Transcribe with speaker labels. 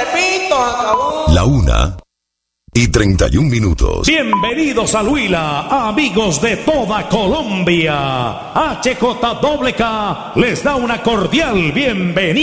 Speaker 1: repito, acabó.
Speaker 2: La 1:31.
Speaker 3: Bienvenidos a Huila, amigos de toda Colombia. HJWK les da una cordial bienvenida.